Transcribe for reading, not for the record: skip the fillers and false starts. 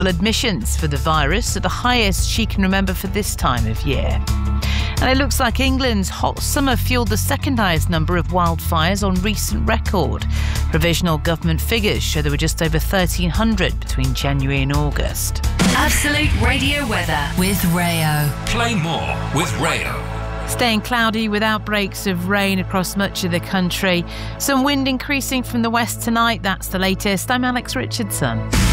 Admissions for the virus are the highest she can remember for this time of year. And it looks like England's hot summer fueled the second highest number of wildfires on recent record. Provisional government figures show there were just over 1,300 between January and August. Absolute Radio weather with Rayo. Play more with Rayo. Staying cloudy with outbreaks of rain across much of the country. Some wind increasing from the west tonight. That's the latest. I'm Alex Richardson.